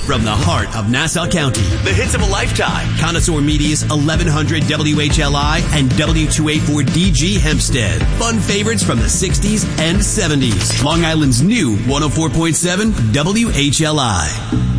from the heart of Nassau County. The hits of a lifetime. Connoisseur Media's 1100 WHLI and W284DG Hempstead. Fun favorites from the 60s and 70s. Long Island's new 104.7 WHLI.